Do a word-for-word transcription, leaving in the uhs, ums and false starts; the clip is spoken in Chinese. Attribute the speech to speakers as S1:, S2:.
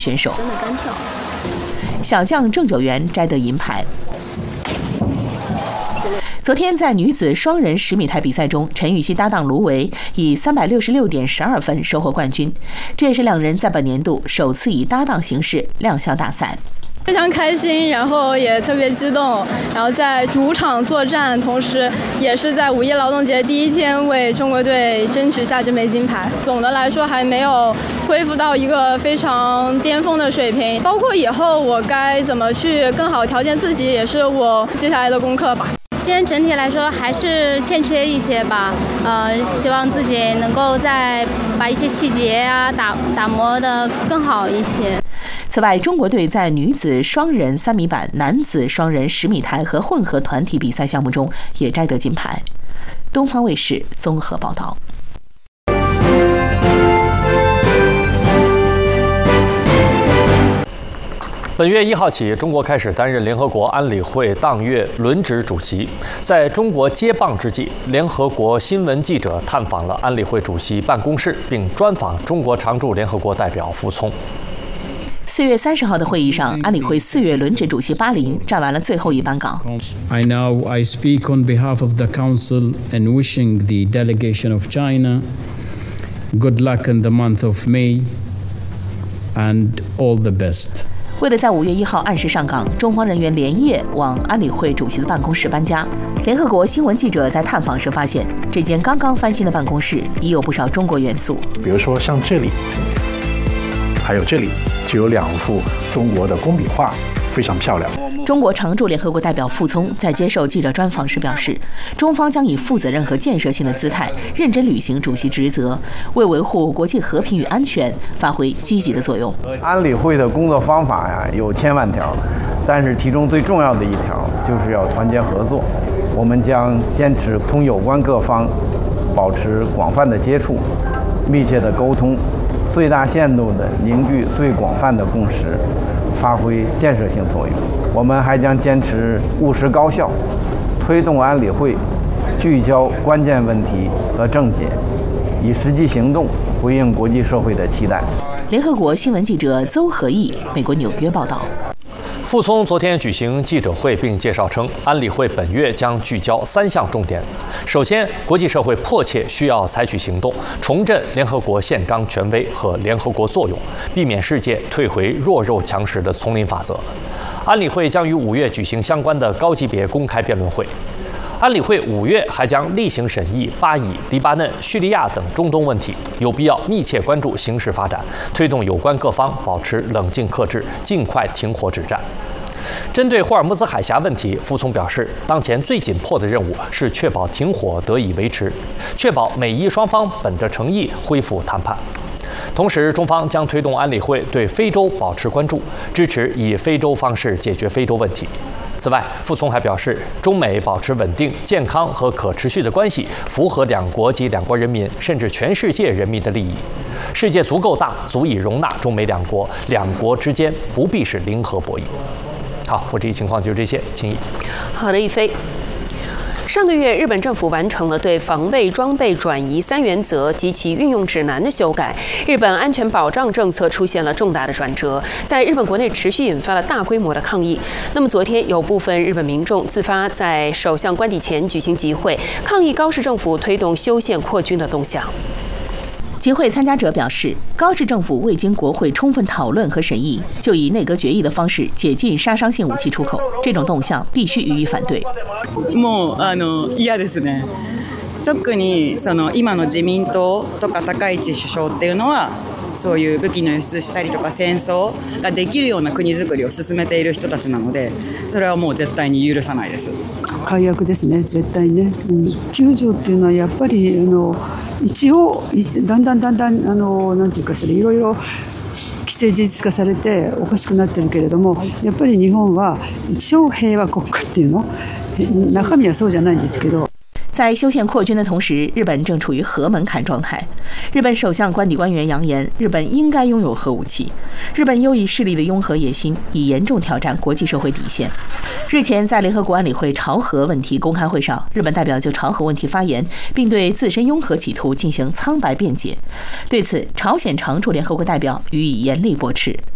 S1: 选手。小将郑九元摘得银牌。昨天在女子双人十米台比赛中，陈芋汐搭档卢维以三百六十六点十二分收获冠军，这也是两人在本年度首次以搭档形式亮相大赛。
S2: 非常开心，然后也特别激动，然后在主场作战，同时也是在五一劳动节第一天为中国队争取下这枚金牌。总的来说还没有恢复到一个非常巅峰的水平，包括以后我该怎么去更好调节自己，也是我接下来的功课吧。
S3: 今天整体来说还是欠缺一些吧，呃，希望自己能够再把一些细节啊打打磨得更好一些。
S1: 此外，中国队在女子双人三米板、男子双人十米台和混合团体比赛项目中也摘得金牌。东方卫视综合报道。
S4: 本月一号起，中国开始担任联合国安理会当月轮值主席。在中国接棒之际，联合国新闻记者探访了安理会主席办公室，并专访中国常驻联合国代表傅聪。
S1: 四月三十号的会议上，安理会四月轮值主席巴林站完了最后一班岗。
S5: I now I speak on behalf of the Council and wishing the delegation of China good luck in the month of May and all the best.
S1: 为了在五月一号按时上岗，中方人员连夜往安理会主席的办公室搬家。联合国新闻记者在探访时发现，这间刚刚翻新的办公室已有不少中国元素，
S6: 比如说像这里，还有这里，就有两幅中国的工笔画，非常漂亮。
S1: 中国常驻联合国代表傅聪在接受记者专访时表示，中方将以负责任和建设性的姿态，认真履行主席职责，为维护国际和平与安全发挥积极的作用。
S7: 安理会的工作方法呀有千万条，但是其中最重要的一条就是要团结合作。我们将坚持同有关各方保持广泛的接触、密切的沟通，最大限度地凝聚最广泛的共识，发挥建设性作用。我们还将坚持务实高效，推动安理会聚焦关键问题和症结，以实际行动回应国际社会的期待。
S1: 联合国新闻记者邹和义，美国纽约报道。
S4: 傅聪昨天举行记者会，并介绍称，安理会本月将聚焦三项重点。首先，国际社会迫切需要采取行动，重振联合国宪章权威和联合国作用，避免世界退回弱肉强食的丛林法则。安理会将于五月举行相关的高级别公开辩论会。安理会五月还将例行审议巴以、黎巴嫩、叙利亚等中东问题，有必要密切关注形势发展，推动有关各方保持冷静克制，尽快停火止战。针对霍尔木兹海峡问题，傅聪表示，当前最紧迫的任务是确保停火得以维持，确保美伊双方本着诚意恢复谈判。同时，中方将推动安理会对非洲保持关注，支持以非洲方式解决非洲问题。此外，傅聪还表示，中美保持稳定、健康和可持续的关系，符合两国及两国人民，甚至全世界人民的利益。世界足够大，足以容纳中美两国，两国之间不必是零和博弈。好，我这一情况就是这些，请益。
S8: 好的，一飞。上个月，日本政府完成了对防卫装备转移三原则及其运用指南的修改，日本安全保障政策出现了重大的转折，在日本国内持续引发了大规模的抗议。那么昨天，有部分日本民众自发在首相官邸前举行集会，抗议高市政府推动修宪扩军的动向。
S1: 集会参加者表示，高市政府未经国会充分讨论和审议，就以内阁决议的方式解禁杀伤性武器出口，这种动向必须予以反对。
S9: もうあの嫌ですね。特にその今の自民党とか高市首相っていうのは。そういう武器の輸出したりとか戦争ができるような国づくりを進めている人たちなので、それはもう絶対に許さないです。
S10: 解約ですね、絶対ね。うん、きゅう条っていうのはやっぱりあの一応だんだんだんだんあのなんていうかそれいろいろ既成事実化されておかしくなってるけれども、やっぱり日本は一応平和国家っていうの、中身はそうじゃないんですけど。
S1: 在修宪扩军的同时，日本正处于核门槛状态。日本首相官邸官员扬言，日本应该拥有核武器。日本优异势力的拥核野心已严重挑战国际社会底线。日前，在联合国安理会朝核问题公开会上，日本代表就朝核问题发言，并对自身拥核企图进行苍白辩解。对此，朝鲜常驻联合国代表予以严厉驳斥。